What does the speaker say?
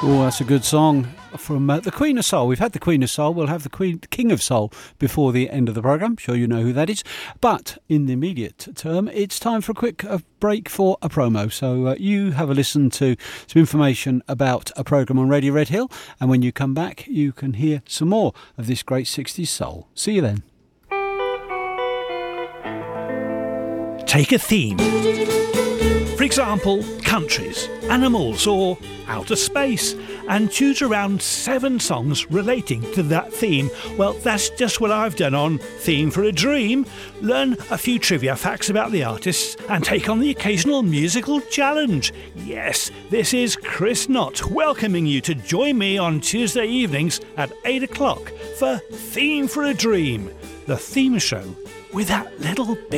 Oh, that's a good song from the Queen of Soul. We've had the Queen of Soul. We'll have the King of Soul before the end of the programme. I'm sure you know who that is. But in the immediate term, it's time for a quick break for a promo. So you have a listen to some information about a programme on Radio Red Hill. And when you come back, you can hear some more of this great 60s soul. See you then. Take a theme. For example, countries, animals or outer space, and choose around 7 songs relating to that theme. Well, that's just what I've done on Theme for a Dream. Learn a few trivia facts about the artists and take on the occasional musical challenge. Yes, this is Chris Knott welcoming you to join me on Tuesday evenings at 8 o'clock for Theme for a Dream, the theme show with that little bit